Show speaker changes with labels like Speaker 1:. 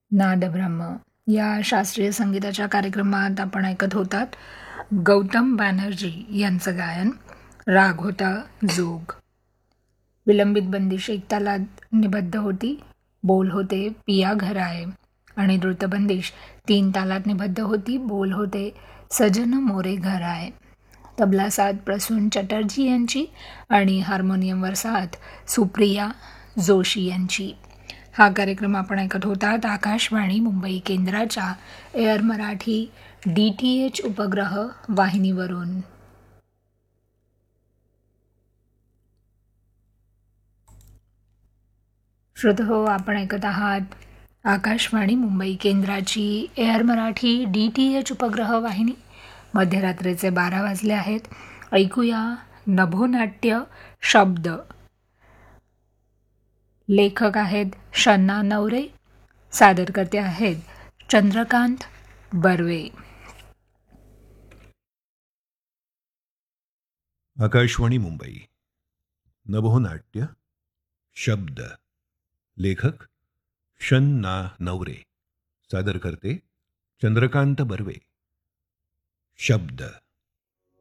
Speaker 1: नादब्रह्म या शास्त्रीय संगीताच्या कार्यक्रमात आपण ऐकत होतात गौतम बॅनर्जी यांचं गायन. राग होता जोग. विलंबित बंदिश एक तालात निबद्ध होती. बोल होते पिया घर आए. आणि द्रुतबंदिश 3 तालात निबद्ध होती. बोल होते सजन मोरे घर आए. तबला साथ प्रसून चटर्जी यांची आणि हार्मोनियमवर साथ सुप्रिया जोशी यांची. हा कार्यक्रम आपण ऐकत होतात आकाशवाणी मुंबई केंद्राच्या एअर मराठी DTH उपग्रह वाहिनीवरून. श्रोतहो, आपण ऐकत आहात आकाशवाणी मुंबई केंद्राची एअर मराठी DTH उपग्रह वाहिनी. मध्यरात्रीचे 12 वाजले आहेत. ऐकूया नभोनाट्य शब्द. लेखक आहेत शन्ना नवरे. सादरकर्ते आहेत चंद्रकांत बर्वे.
Speaker 2: आकाशवाणी मुंबई. नभोनाट्य शब्द. लेखक शन्ना नवरे. सादरकर्ते चंद्रकांत बर्वे. शब्द.